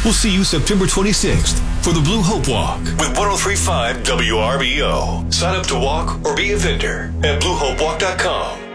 We'll see you September 26th for the Blue Hope Walk with 103.5 WRBO. Sign up to walk or be a vendor at BlueHopeWalk.com.